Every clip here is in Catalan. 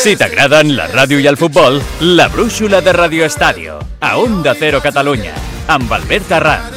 Si t'agraden la ràdio i el futbol, la brúixola de Radio Estadio, a Onda Cero Catalunya, amb Albert Arran.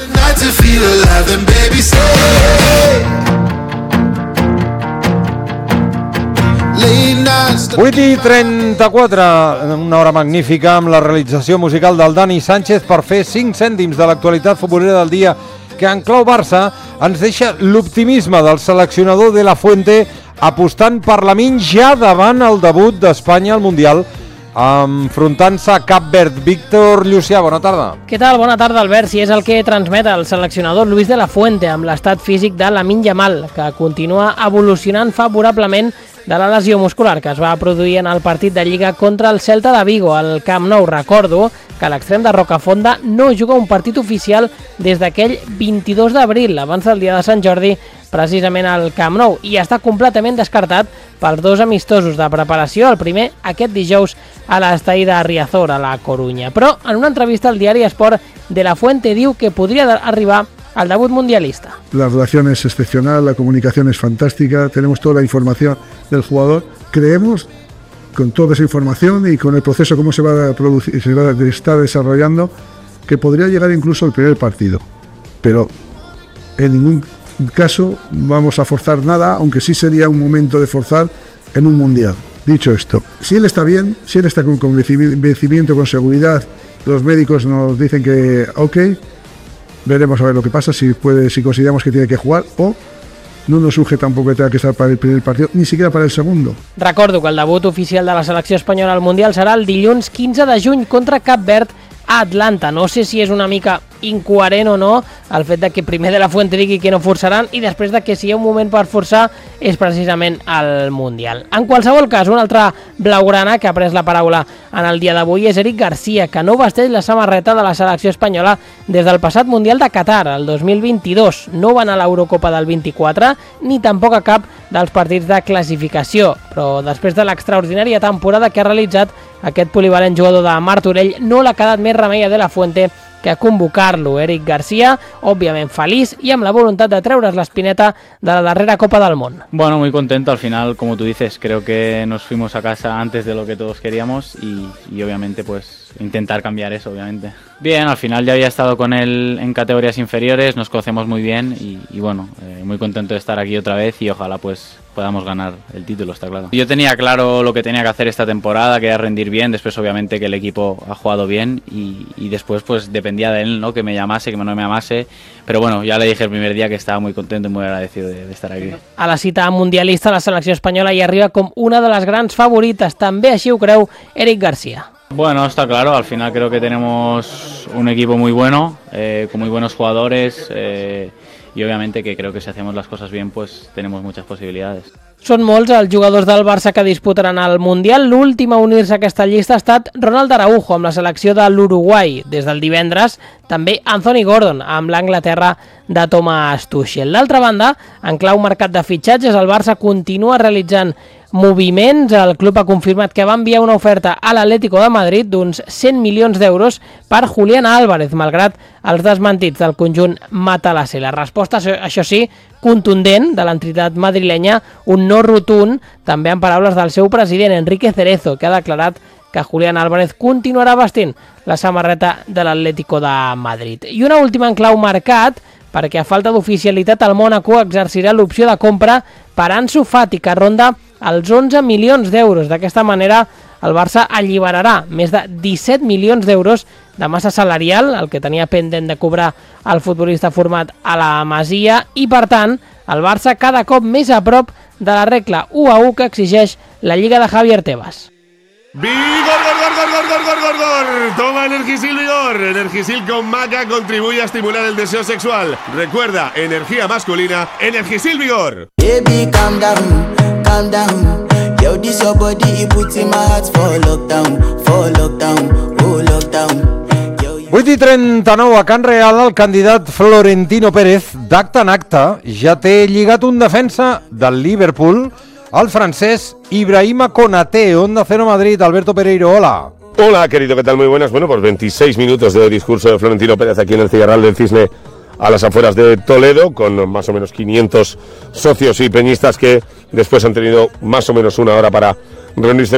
8:34, una hora magnífica amb la realització musical del Dani Sánchez per fer 5 cèntims de l'actualitat futbolera del dia, que en clau Barça ens deixa l'optimisme del seleccionador de la Fuente apostant per Lamine ja davant el debut d'Espanya al Mundial, enfrontant-se a Cap Verd. Víctor Llucià, bona tarda. Què tal? Bona tarda, Albert. Si és el que transmet el seleccionador Luis de la Fuente amb l'estat físic de Lamine Yamal, que continua evolucionant favorablement de la lesió muscular que es va produir en el partit de Lliga contra el Celta de Vigo al Camp Nou. Recordo que l'extrem de Rocafonda no juga un partit oficial des d'aquell 22 d'abril, abans del dia de Sant Jordi, precisament al Camp Nou, i està completament descartat pels 2 amistosos de preparació, el primer aquest dijous a l'estadi de Riazor, a la Corunya. Però en una entrevista al diari Sport, de la Fuente diu que podria arribar al debut mundialista. La relación es excepcional, la comunicación es fantástica, tenemos toda la información del jugador. Creemos, con toda esa información y con el proceso como se va a producir, se va a estar desarrollando, que podría llegar incluso al primer partido. Pero en ningún caso vamos a forzar nada, aunque sí sería un momento de forzar en un mundial. Dicho esto, si él está bien, si él está con convencimiento, con seguridad, los médicos nos dicen que ok, veremos a ver lo que pasa, si consideramos que tiene que jugar o no nos surge tampoco que tenga que estar para el primer partido, ni siquiera para el segundo. Recordo que el debut oficial de la selecció espanyola al Mundial serà el dilluns 15 de juny contra Cap Verd a Atlanta. No sé si és una mica incoherent o no el fet de que primer de la Fuente digui que no forçaran i després de que si hi ha un moment per forçar és precisament el Mundial. En qualsevol cas, un altre blaugrana que ha pres la paraula en el dia d'avui és Eric García, que no vesteix la samarreta de la selecció espanyola des del passat Mundial de Qatar, el 2022. No va anar a l'Eurocopa del 24 ni tampoc a cap dels partits de classificació, però després de l'extraordinària temporada que ha realitzat aquest polivalent jugador de Martorell, no l'ha quedat més remei a De La Fuente que convocar-lo. Eric García, òbviament feliç y amb la voluntat de treure's l'espineta de la darrera Copa del Món. Bueno, muy contento. Al final, como tú dices, creo que nos fuimos a casa antes de lo que todos queríamos y obviamente pues intentar cambiar eso, obviamente. Bien, al final ya había estado con él en categorías inferiores, nos conocemos muy bien y bueno, muy contento de estar aquí otra vez y ojalá pues podamos ganar el título, está claro. Yo tenía claro lo que tenía que hacer esta temporada, que era rendir bien, después obviamente que el equipo ha jugado bien y después pues dependía de él, ¿no? Que me llamase, que no me llamase, pero bueno, ya le dije el primer día que estaba muy contento y muy agradecido de estar aquí. A la cita mundialista la selecció espanyola hi arriba com una de les grans favorites, també així ho creu Eric García. Bueno, está claro, al final creo que tenemos un equipo muy bueno, con muy buenos jugadores y obviamente que creo que si hacemos las cosas bien pues tenemos muchas posibilidades. Són molts els jugadors del Barça que disputaran el Mundial. L'últim a unir-se a aquesta llista ha estat Ronald Araujo amb la selecció de l'Uruguai. Des del divendres, també Anthony Gordon amb l'Anglaterra de Thomas Tuchel. D'altra banda, en clau mercat de fitxatges, el Barça continua realitzant moviments. El club ha confirmat que va enviar una oferta a l'Atlético de Madrid d'uns 100 milions d'euros per Julián Álvarez, malgrat els desmentits del conjunt matalasser. La resposta, això sí, contundent de l'entitat madrilenya, un no rotund, també en paraules del seu president, Enrique Cerezo, que ha declarat que Julián Álvarez continuarà vestint la samarreta de l'Atlético de Madrid. I una última en clau mercat, perquè a falta d'oficialitat el Mónaco exercirà l'opció de compra per Ansu Fati, que ronda els 11 milions d'euros. D'aquesta manera, el Barça alliberarà més de 17 milions d'euros de massa salarial, el que tenia pendent de cobrar el futbolista format a la Masia, i per tant, el Barça cada cop més a prop de la regla 1-1 que exigeix la Lliga de Javier Tebas. ¡Vigor, gor! Toma Energisil Vigor. Energisil con maca contribuye a estimular el deseo sexual. Recuerda, energía masculina, Energisil Vigor. Baby, calm down. Yo, this your body, it puts in my heart for lockdown, oh lockdown. 8:39 a Can Real, el candidat Florentino Pérez, d'acte en acte, ja té lligat un defensa del Liverpool, el francés Ibrahima Konaté. Onda Cero Madrid, Alberto Pereiro, hola. Hola, querido, ¿qué tal? Muy buenas. Bueno, pues 26 minutos de discurso de Florentino Pérez aquí en el Cigarral del Cisne, a las afueras de Toledo, con más o menos 500 socios y peñistas que después han tenido más o menos una hora para reunirse